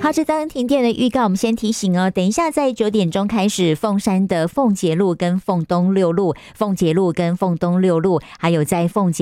好，这当停电的预告，我们先提醒哦，等一下在9点钟开始，凤山的凤节路跟凤东六路、凤节路跟凤东六路，还有在凤节